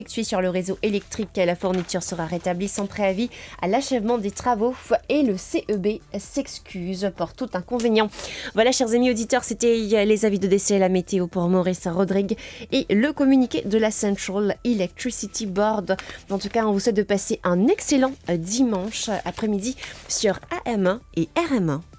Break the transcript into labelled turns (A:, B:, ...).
A: Effectué sur le réseau électrique, la fourniture sera rétablie sans préavis à l'achèvement des travaux et le CEB s'excuse pour tout inconvénient. Voilà, chers amis auditeurs, c'était les avis de décès et la météo pour Maurice Rodrigue et le communiqué de la Central Electricity Board. En tout cas, on vous souhaite de passer un excellent dimanche après-midi sur AM1 et RM1.